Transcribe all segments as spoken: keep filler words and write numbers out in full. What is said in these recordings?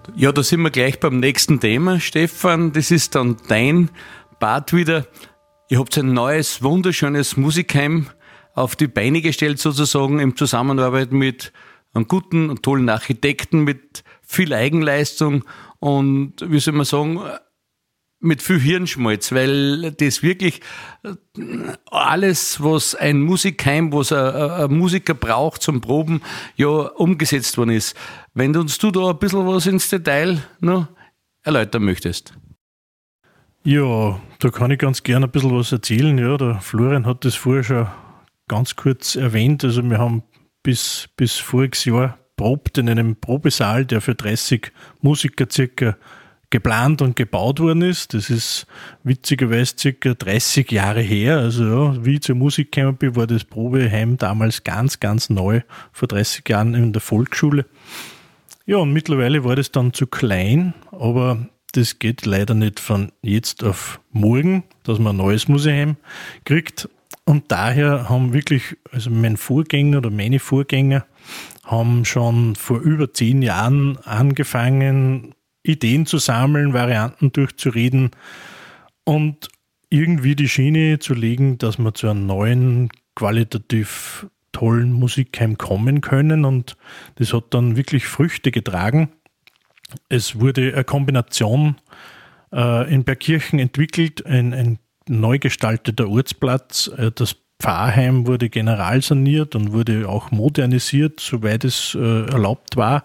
Ja, da sind wir gleich beim nächsten Thema, Stefan. Das ist dann dein Part wieder. Ihr habt ein neues, wunderschönes Musikheim auf die Beine gestellt, sozusagen, in Zusammenarbeit mit einem guten und tollen Architekten, mit viel Eigenleistung und, wie soll man sagen, mit viel Hirnschmalz, weil das wirklich alles, was ein Musikheim, was ein, ein Musiker braucht zum Proben, ja umgesetzt worden ist. Wenn uns du da ein bisschen was ins Detail noch erläutern möchtest. Ja, da kann ich ganz gerne ein bisschen was erzählen. Ja, der Florian hat das vorher schon ganz kurz erwähnt. Also wir haben bis, bis voriges Jahr probt in einem Probesaal, der für dreißig Musiker circa geplant und gebaut worden ist. Das ist witzigerweise circa dreißig Jahre her. Also ja, wie ich zur Musik gekommen bin, war das Probeheim damals ganz, ganz neu, vor dreißig Jahren in der Volksschule. Ja, und mittlerweile war das dann zu klein, aber das geht leider nicht von jetzt auf morgen, dass man ein neues Musikheim kriegt. Und daher haben wirklich, also mein Vorgänger oder meine Vorgänger haben schon vor über zehn Jahren angefangen, Ideen zu sammeln, Varianten durchzureden und irgendwie die Schiene zu legen, dass wir zu einem neuen, qualitativ tollen Musikheim kommen können. Und das hat dann wirklich Früchte getragen. Es wurde eine Kombination äh, in Bergkirchen entwickelt, ein, ein neu gestalteter Ortsplatz. Das Pfarrheim wurde generalsaniert und wurde auch modernisiert, soweit es äh, erlaubt war.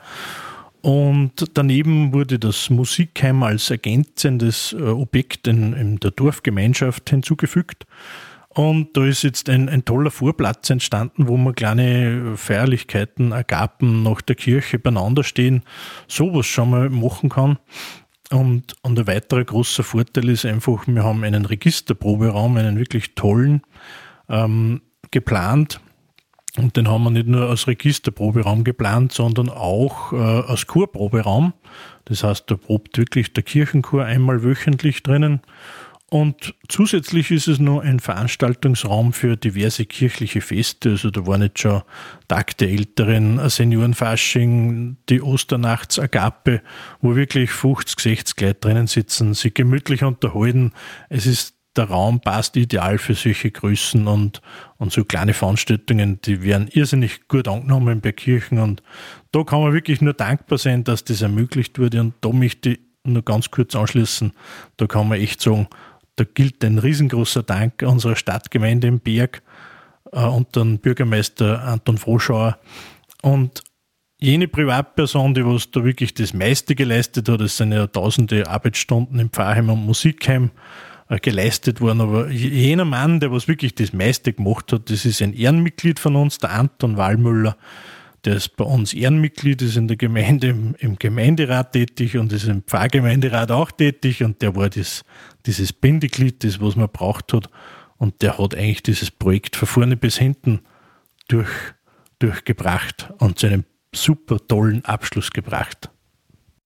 Und daneben wurde das Musikheim als ergänzendes Objekt in, in der Dorfgemeinschaft hinzugefügt. Und da ist jetzt ein, ein toller Vorplatz entstanden, wo man kleine Feierlichkeiten, Agapen nach der Kirche beieinander stehen, sowas schon mal machen kann. Und, und ein weiterer großer Vorteil ist einfach, wir haben einen Registerproberaum, einen wirklich tollen, ähm, geplant. Und den haben wir nicht nur als Registerproberaum geplant, sondern auch äh, als Chorproberaum. Das heißt, da probt wirklich der Kirchenchor einmal wöchentlich drinnen. Und zusätzlich ist es noch ein Veranstaltungsraum für diverse kirchliche Feste. Also da waren jetzt schon Tag der Älteren, ein Seniorenfasching, die Osternachtsagape, wo wirklich fünfzig, sechzig Leute drinnen sitzen, sich gemütlich unterhalten. Es ist Der Raum passt ideal für solche Größen und, und so kleine Veranstaltungen, die werden irrsinnig gut angenommen bei Kirchen und da kann man wirklich nur dankbar sein, dass das ermöglicht wurde und da möchte ich nur ganz kurz anschließen, da kann man echt sagen, da gilt ein riesengroßer Dank unserer Stadtgemeinde im Berg äh, und dann Bürgermeister Anton Froschauer und jene Privatperson, die was da wirklich das meiste geleistet hat, es sind ja tausende Arbeitsstunden im Pfarrheim und Musikheim geleistet worden, aber jener Mann, der was wirklich das meiste gemacht hat, das ist ein Ehrenmitglied von uns, der Anton Wallmüller, der ist bei uns Ehrenmitglied, ist in der Gemeinde im, im Gemeinderat tätig und ist im Pfarrgemeinderat auch tätig und der war das, dieses Bindeglied, das was man braucht hat und der hat eigentlich dieses Projekt von vorne bis hinten durch, durchgebracht und zu einem super tollen Abschluss gebracht.